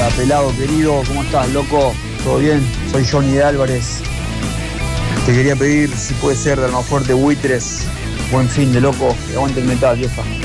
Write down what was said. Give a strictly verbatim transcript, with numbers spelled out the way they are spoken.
Hola, pelado querido, ¿cómo estás, loco? ¿Todo bien? Soy Johnny de Álvarez. Te quería pedir si puede ser de Almafuerte Buitres. Buen fin de loco, que aguante el metal, vieja.